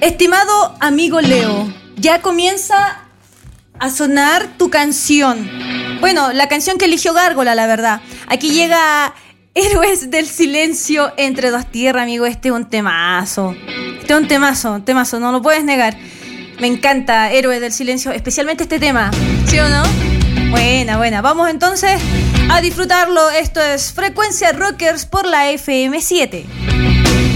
Estimado amigo Leo, ya comienza a sonar tu canción. Bueno, la canción que eligió Gárgola, la verdad. Aquí llega Héroes del Silencio entre dos tierras, amigo. Este es un temazo. Este es un temazo, no lo puedes negar. Me encanta Héroes del Silencio, especialmente este tema. ¿Sí o no? Buena. Vamos entonces a disfrutarlo. Esto es Frecuencia Rockers por la FM 7.